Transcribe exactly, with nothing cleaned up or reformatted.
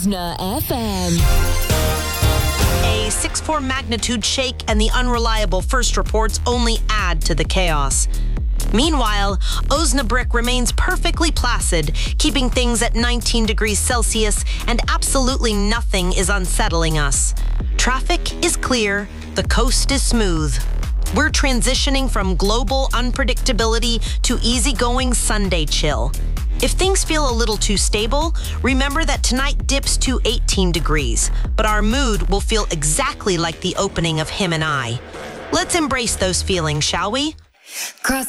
Osna F M. A six point four magnitude shake and the unreliable first reports only add to the chaos. Meanwhile, Osnabrück remains perfectly placid, keeping things at nineteen degrees Celsius, and absolutely nothing is unsettling us. Traffic is clear, the coast is smooth. We're transitioning from global unpredictability to easygoing Sunday chill. If things feel a little too stable, remember that tonight dips to eighteen degrees, but our mood will feel exactly like the opening of Him and I. Let's embrace those feelings, shall we? Cross